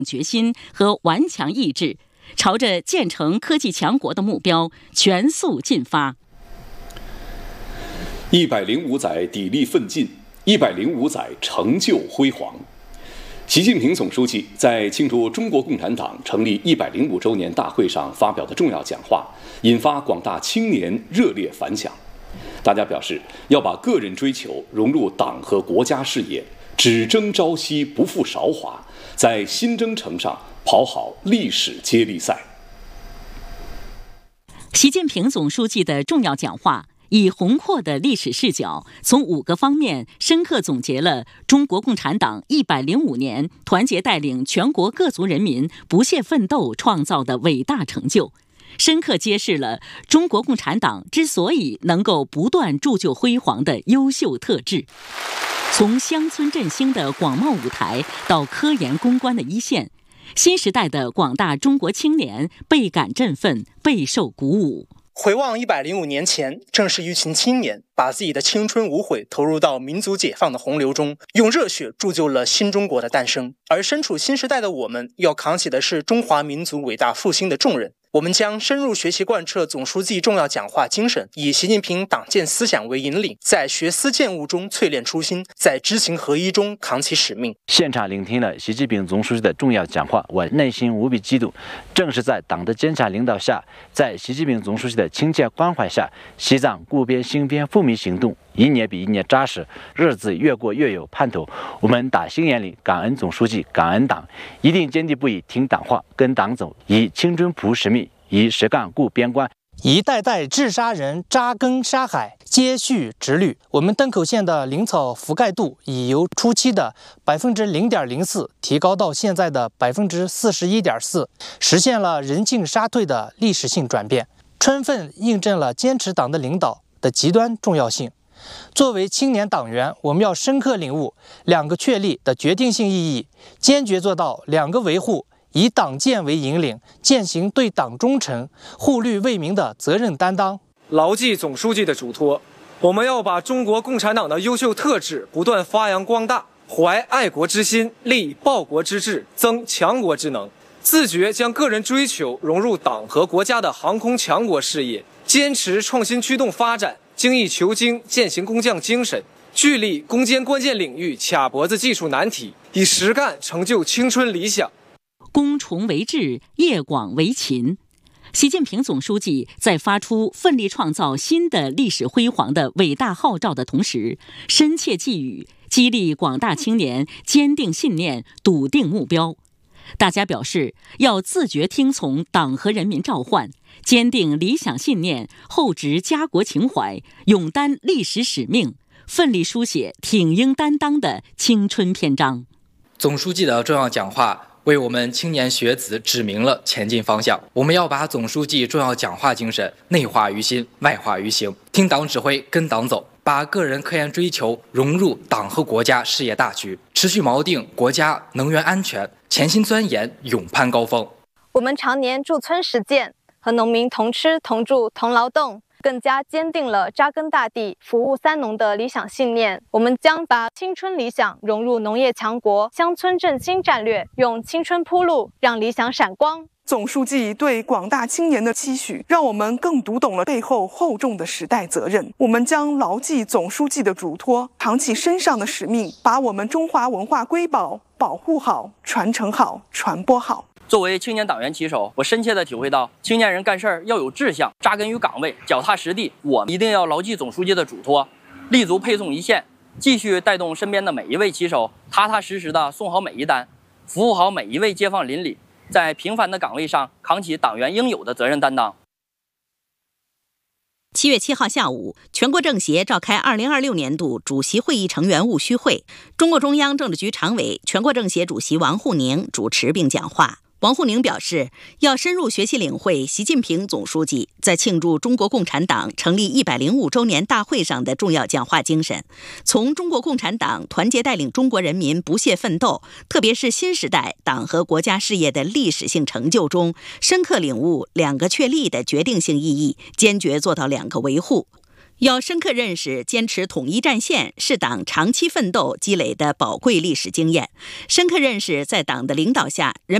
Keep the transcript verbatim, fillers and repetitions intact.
决心和顽强意志，朝着建成科技强国的目标全速进发。 一百零五载砥砺奋进，一百零五载成就辉煌。习近平总书记在庆祝中国共产党成立一百零五周年大会上发表的重要讲话，引发广大青年热烈反响。大家表示要把个人追求融入党和国家事业，只争朝夕，不负韶华，在新征程上跑好历史接力赛。 习近平总书记的重要讲话以宏阔的历史视角，从五个方面深刻总结了中国共产党一百零五年团结带领全国各族人民不懈奋斗创造的伟大成就，深刻揭示了中国共产党之所以能够不断铸就辉煌的优秀特质。从乡村振兴的广袤舞台到科研攻关的一线，新时代的广大中国青年倍感振奋，备受鼓舞。 回望一百零五年前，正是一群青年把自己的青春无悔投入到民族解放的洪流中，用热血铸就了新中国的诞生。而身处新时代的我们，要扛起的是中华民族伟大复兴的重任。我们将深入学习贯彻总书记重要讲话精神，以习近平党建思想为引领，在学思践悟中淬炼初心，在知行合一中扛起使命。 现场聆听了习近平总书记的重要讲话，我内心无比激动。正是在党的坚强领导下，在习近平总书记的亲切关怀下，西藏固边兴边复民行动一年比一年扎实，日子越过越有盼头。我们打心眼里感恩总书记，感恩党，一定坚定不移听党话，跟党走，以青春谱使命，以实干固边关。 一代代治沙人扎根沙海，接续直绿。我们登口县的林草覆盖度已由初期的百分之零点零四提高到现在的百分之四十一点四，实现了人进沙退的历史性转变，充分印证了坚持党的领导的极端重要性。作为青年党员，我们要深刻领悟两个确立的决定性意义，坚决做到两个维护，以党建为引领，践行对党忠诚、护绿为民的责任担当。 牢记总书记的嘱托，我们要把中国共产党的优秀特质不断发扬光大，怀爱国之心，立报国之志，增强国之能，自觉将个人追求融入党和国家的航空强国事业，坚持创新驱动发展，精益求精，践行工匠精神，聚力攻坚关键领域，卡脖子技术难题，以实干成就青春理想。 攻崇为智，业广为勤。习近平总书记在发出奋力创造新的历史辉煌的伟大号召的同时，深切寄语，激励广大青年坚定信念，笃定目标。大家表示要自觉听从党和人民召唤，坚定理想信念，厚植家国情怀，勇担历史使命，奋力书写挺英担当的青春篇章。 总书记的重要讲话为我们青年学子指明了前进方向。我们要把总书记重要讲话精神内化于心，外化于行，听党指挥，跟党走，把个人科研追求融入党和国家事业大局，持续锚定国家能源安全，潜心钻研，勇攀高峰。 我们常年驻村实践，和农民同吃同住同劳动，更加坚定了扎根大地、服务三农的理想信念。我们将把青春理想融入农业强国、乡村振兴战略，用青春铺路，让理想闪光。 总书记对广大青年的期许，让我们更读懂了背后厚重的时代责任。我们将牢记总书记的嘱托，扛起身上的使命，把我们中华文化瑰宝保护好、传承好、传播好。 作为青年党员旗手，我深切地体会到，青年人干事儿要有志向，扎根于岗位，脚踏实地。我们一定要牢记总书记的嘱托，立足配送一线，继续带动身边的每一位旗手，踏踏实实地送好每一单，服务好每一位街坊邻里，在平凡的岗位上扛起党员应有的责任担当。 七月七号下午，全国政协召开二零二六年度主席会议成员务虚会，中共中央政治局常委、全国政协主席王沪宁主持并讲话。王沪宁表示，要深入学习领会习近平总书记在庆祝中国共产党成立一百零五周年大会上的重要讲话精神，从中国共产党团结带领中国人民不懈奋斗，特别是新时代党和国家事业的历史性成就中，深刻领悟两个确立的决定性意义，坚决做到两个维护。 要深刻认识坚持统一战线是党长期奋斗积累的宝贵历史经验，深刻认识在党的领导下人